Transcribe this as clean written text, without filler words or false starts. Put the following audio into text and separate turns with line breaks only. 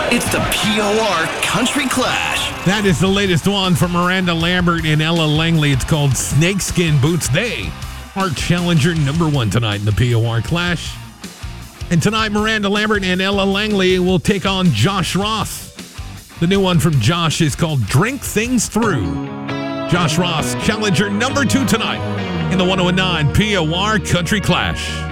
It's the POR Country Clash.
That is the latest one from Miranda Lambert and Ella Langley. It's called Snakeskin Boots. They are challenger number one tonight in the POR Clash. And tonight, Miranda Lambert and Ella Langley will take on Josh Ross. The new one from Josh is called Drink Things Through. Josh Ross, challenger number 2 tonight in the 109 POR Country Clash.